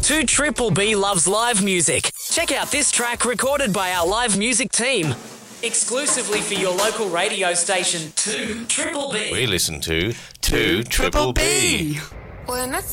2 Triple B loves live music. Check out this track recorded by our live music team. Exclusively for your local radio station, 2 Triple B. We listen to 2 Triple B. When I